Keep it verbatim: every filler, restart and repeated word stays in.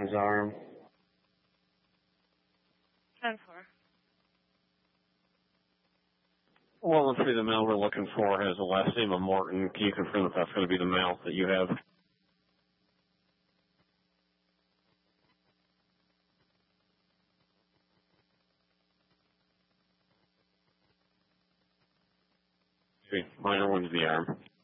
His arm. ten four. Well, let's see, the male we're looking for has the last name of Morton. Can you confirm that that's going to be the male that you have? Okay, minor wound to the arm.